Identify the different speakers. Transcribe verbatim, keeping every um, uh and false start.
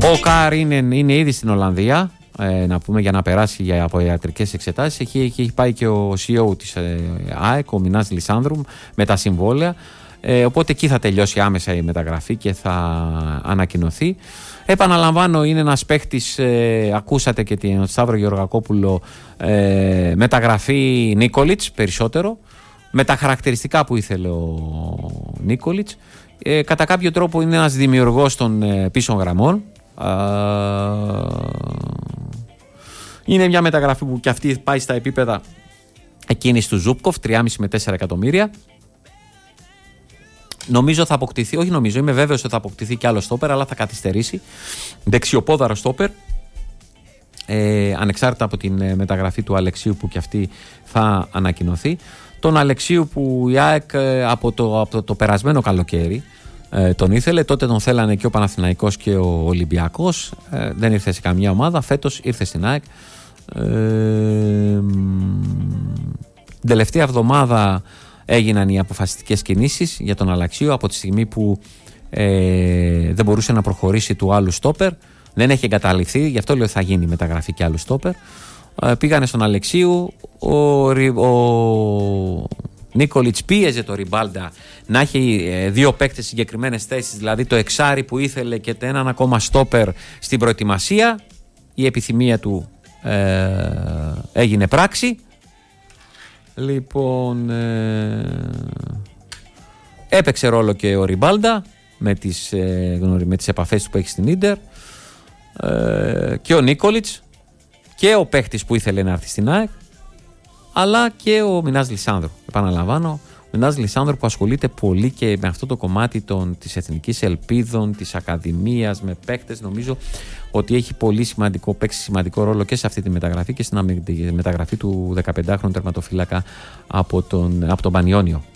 Speaker 1: Ο Κάρ είναι, είναι ήδη στην Ολλανδία, ε, να πούμε, για να περάσει για, από ιατρικές εξετάσεις. Έχει, έχει, έχει πάει και ο σι ι ο της ε, ΑΕΚ, ο Μινάς Λισάνδρου, με τα συμβόλαια. Ε, οπότε εκεί θα τελειώσει άμεσα η μεταγραφή και θα ανακοινωθεί. Επαναλαμβάνω, είναι ένας παίχτης, ε, ακούσατε και τον Σταύρο Γεωργακόπουλο, ε, μεταγραφή Νίκολιτς περισσότερο, με τα χαρακτηριστικά που ήθελε ο Νίκολιτς. Ε, κατά κάποιο τρόπο είναι ένας δημιουργός των ε, πίσω γραμμών. Ε, είναι μια μεταγραφή που και αυτή πάει στα επίπεδα εκείνης του Ζούπκοφ, τρία κόμμα πέντε με τέσσερα εκατομμύρια. Νομίζω θα αποκτηθεί, όχι νομίζω, είμαι βέβαιος ότι θα αποκτηθεί και άλλο στόπερ, αλλά θα καθυστερήσει. Δεξιοπόδαρο στόπερ. Ε, ανεξάρτητα από την ε, μεταγραφή του Αλεξίου που και αυτή θα ανακοινωθεί. Τον Αλεξίου που η ΑΕΚ ε, από, το, από το, το περασμένο καλοκαίρι ε, τον ήθελε, τότε τον θέλανε και ο Παναθηναϊκός και ο Ολυμπιακός. Ε, δεν ήρθε σε καμία ομάδα, φέτος ήρθε στην ΑΕΚ. Ε, την τελευταία εβδομάδα έγιναν οι αποφασιστικές κινήσεις για τον Αλεξίου από τη στιγμή που ε, δεν μπορούσε να προχωρήσει του άλλου στόπερ. Δεν έχει εγκαταλειφθεί, γι' αυτό λέω θα γίνει μεταγραφή και άλλου στόπερ. Ε, πήγανε στον Αλεξίου. Ο, ο Νίκολιτς πίεζε το Ριμπάλντα να έχει ε, δύο παίκτες συγκεκριμένες θέσεις, δηλαδή το εξάρι που ήθελε και έναν ακόμα στόπερ στην προετοιμασία. Η επιθυμία του ε, έγινε πράξη. Λοιπόν, ε, έπαιξε ρόλο και ο Ριμπάλντα με τις, ε, με τις επαφές που έχει στην Ίντερ, ε, και ο Νίκολιτς και ο παίχτης που ήθελε να έρθει στην ΑΕΚ, αλλά και ο Μινάς Λισάνδρου. Επαναλαμβάνω, ο Μινάς Λισάνδρου που ασχολείται πολύ και με αυτό το κομμάτι των, της εθνικής ελπίδων, της ακαδημίας, με παίχτες. Νομίζω ότι έχει πολύ σημαντικό, παίξει σημαντικό ρόλο και σε αυτή τη μεταγραφή και στην μεταγραφή του δεκαπεντάχρονου τερματοφύλακα από τον, από τον Πανιόνιο.